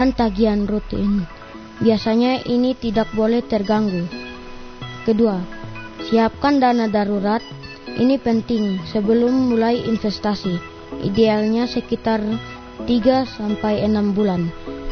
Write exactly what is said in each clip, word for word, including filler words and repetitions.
menggunakan tagihan rutin. Biasanya ini tidak boleh terganggu. Kedua, siapkan dana darurat. Ini penting sebelum mulai investasi. Idealnya sekitar tiga sampai enam bulan.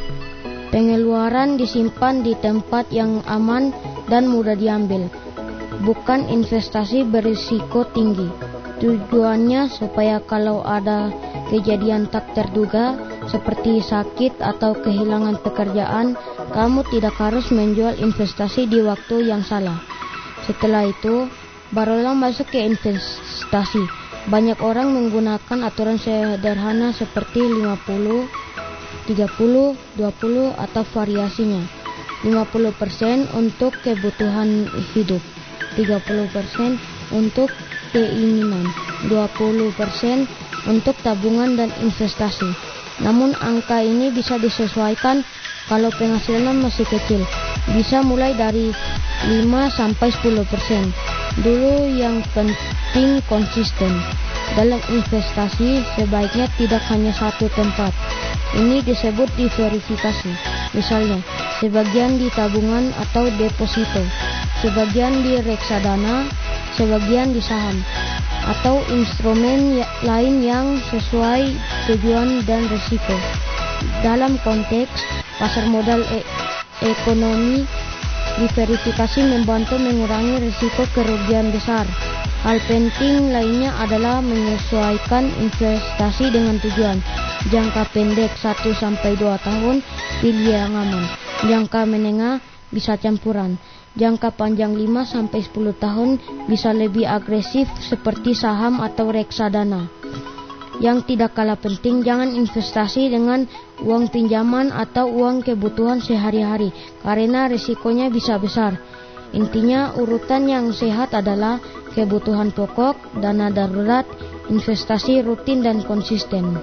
Pengeluaran disimpan di tempat yang aman dan mudah diambil. Bukan investasi berisiko tinggi. Tujuannya supaya kalau ada kejadian tak terduga seperti sakit atau kehilangan pekerjaan, kamu tidak harus menjual investasi di waktu yang salah. Setelah itu, barulah masuk ke investasi. Banyak orang menggunakan aturan sederhana seperti lima puluh, tiga puluh, dua puluh atau variasinya. lima puluh persen untuk kebutuhan hidup, tiga puluh persen untuk keinginan, dua puluh persen untuk tabungan dan investasi. Namun angka ini bisa disesuaikan kalau penghasilan masih kecil. Bisa mulai dari lima sampai sepuluh persen. Dulu yang penting konsisten. Dalam investasi sebaiknya tidak hanya satu tempat. Ini disebut diverifikasi. Misalnya, sebagian di tabungan atau deposito, sebagian di reksadana, sebagian di saham atau instrumen lain yang sesuai tujuan dan risiko. Dalam konteks pasar modal e- ekonomi, diverifikasi membantu mengurangi risiko kerugian besar. Hal penting lainnya adalah menyesuaikan investasi dengan tujuan. Jangka pendek satu sampai dua tahun, pilih yang aman. Jangka menengah bisa campuran. Jangka panjang lima sampai sepuluh tahun bisa lebih agresif seperti saham atau reksadana. Yang tidak kalah penting, jangan investasi dengan uang pinjaman atau uang kebutuhan sehari-hari karena risikonya bisa besar. Intinya urutan yang sehat adalah kebutuhan pokok, dana darurat, investasi rutin dan konsisten.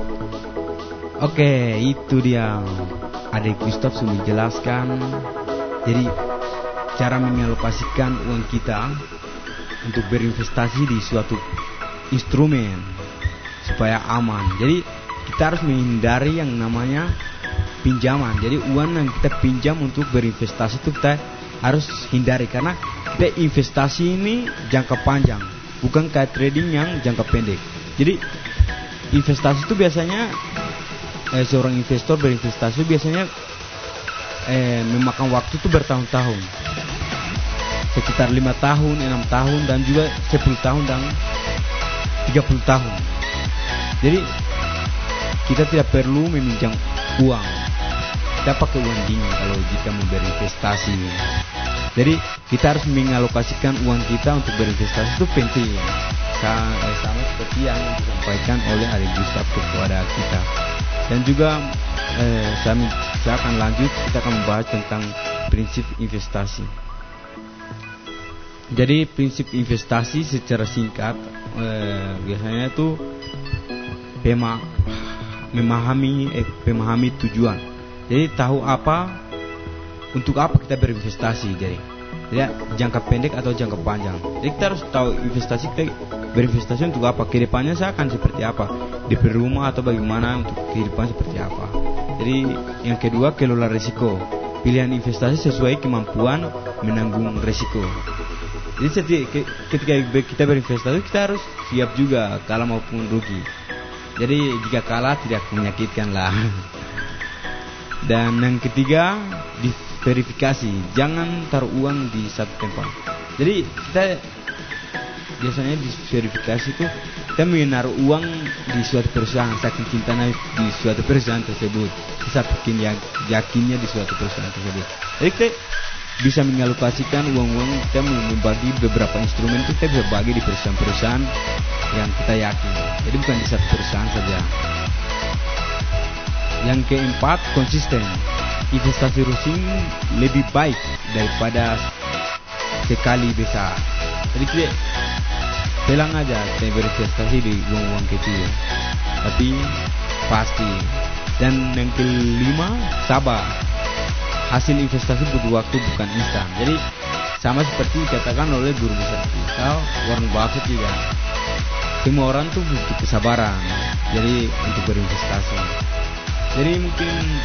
Oke, itu dia. Adik Gustav sudah menjelaskan. Jadi cara mengalokasikan uang kita untuk berinvestasi di suatu instrumen supaya aman. Jadi kita harus menghindari yang namanya pinjaman. Jadi uang yang kita pinjam untuk berinvestasi itu kita harus hindari, karena kita investasi ini jangka panjang, bukan kayak trading yang jangka pendek. Jadi investasi itu biasanya eh, seorang investor berinvestasi biasanya eh, memakan waktu itu bertahun-tahun, sekitar lima tahun, enam tahun, dan juga sepuluh tahun dan tiga puluh tahun. Jadi kita tidak perlu meminjam uang, kita pakai uang dingin kalau jika mau berinvestasi. Jadi kita harus mengalokasikan uang kita untuk berinvestasi, itu penting. Sama seperti yang disampaikan oleh Adik Gustav kepada kita. Dan juga eh, saya, saya akan lanjut, kita akan membahas tentang prinsip investasi. Jadi prinsip investasi secara singkat eh, biasanya itu pema, memahami eh, memahami tujuan. Jadi tahu apa, untuk apa kita berinvestasi. Jadi ya, jangka pendek atau jangka panjang. Jadi kita harus tahu investasi kita berinvestasi untuk apa, kedepannya saya akan seperti apa, di rumah atau bagaimana, untuk kehidupan seperti apa. Jadi yang kedua, kelola risiko. Pilihan investasi sesuai kemampuan menanggung risiko. Jadi ketika kita berinvestasi, kita harus siap juga kalah maupun rugi. Jadi jika kalah tidak menyakitkan lah. Dan yang ketiga, diverifikasi. Jangan taruh uang di satu tempat. Jadi kita biasanya diverifikasi itu kita menaruh uang di suatu perusahaan, saking cintanya di suatu perusahaan tersebut, saking yakinnya di suatu perusahaan tersebut. Jadi kita bisa mengalokasikan uang-uang, kita membagi beberapa instrumen itu, kita bisa bagi di perusahaan-perusahaan yang kita yakin. Jadi bukan di satu perusahaan saja. Yang keempat, konsisten. Investasi rutin lebih baik daripada sekali besar. Jadi kita pelang aja kita berinvestasi di uang-uang kecil, tapi pasti. Dan yang kelima, sabar. Hasil investasi butuh waktu, bukan instan. Jadi sama seperti dikatakan oleh guru besar kita, Warren Buffett juga. Semua orang tuh butuh kesabaran. Jadi untuk berinvestasi. Jadi mungkin